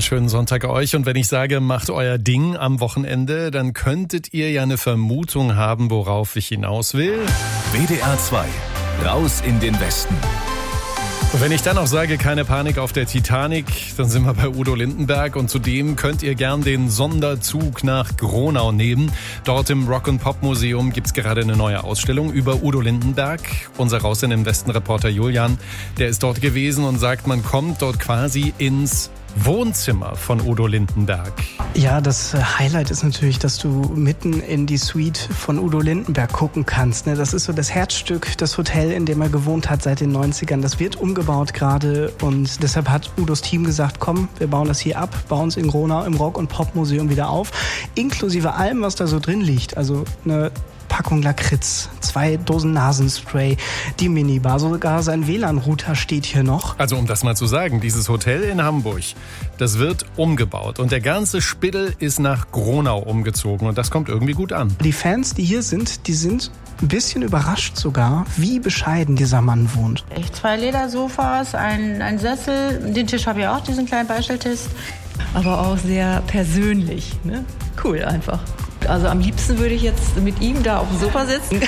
Einen schönen Sonntag euch. Und wenn ich sage, macht euer Ding am Wochenende, dann könntet ihr ja eine Vermutung haben, worauf ich hinaus will. WDR 2, raus in den Westen. Und wenn ich dann auch sage, keine Panik auf der Titanic, dann sind wir bei Udo Lindenberg. Und zudem könnt ihr gern den Sonderzug nach Gronau nehmen. Dort im Rock-and-Pop-Museum gibt's gerade eine neue Ausstellung über Udo Lindenberg. Unser Raus in den Westen-Reporter Julian, der ist dort gewesen und sagt, man kommt dort quasi ins Wohnzimmer von Udo Lindenberg. Ja, das Highlight ist natürlich, dass du mitten in die Suite von Udo Lindenberg gucken kannst. Das ist so das Herzstück, das Hotel, in dem er gewohnt hat seit den 90ern. Das wird umgebaut gerade und deshalb hat Udos Team gesagt, komm, wir bauen das hier ab, bauen es in Gronau im Rock- und Pop-Museum wieder auf. Inklusive allem, was da so drin liegt. Also eine Packung Lakritz, 2 Dosen Nasenspray, die Minibar, sogar sein WLAN-Router steht hier noch. Also um das mal zu sagen, dieses Hotel in Hamburg, das wird umgebaut und der ganze Spiddel ist nach Gronau umgezogen und das kommt irgendwie gut an. Die Fans, die hier sind, die sind ein bisschen überrascht sogar, wie bescheiden dieser Mann wohnt. Echt 2 Ledersofas, ein Sessel, den Tisch habe ich auch, diesen kleinen Beistelltisch. Aber auch sehr persönlich, ne? Cool einfach. Also am liebsten würde ich jetzt mit ihm da auf dem Sofa sitzen.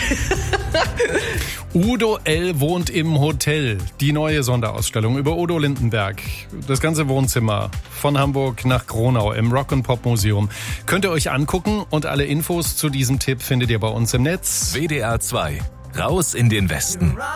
Udo L. wohnt im Hotel. Die neue Sonderausstellung über Udo Lindenberg. Das ganze Wohnzimmer von Hamburg nach Gronau im Rock-and-Pop-Museum. Könnt ihr euch angucken und alle Infos zu diesem Tipp findet ihr bei uns im Netz. WDR 2, raus in den Westen.